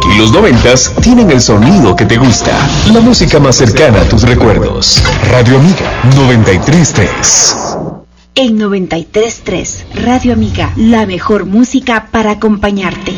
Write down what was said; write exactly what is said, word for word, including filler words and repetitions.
y los noventas tienen el sonido que te gusta. La música más cercana a tus recuerdos. Radio Amiga noventa y tres punto tres. En noventa y tres punto tres, Radio Amiga, la mejor música para acompañarte.